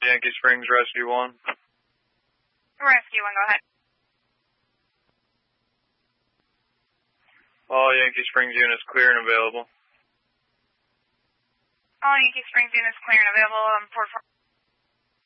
Yankee Springs Rescue 1. Rescue 1, go ahead. All Yankee Springs units clear and available. All Yankee Springs units clear and available. Port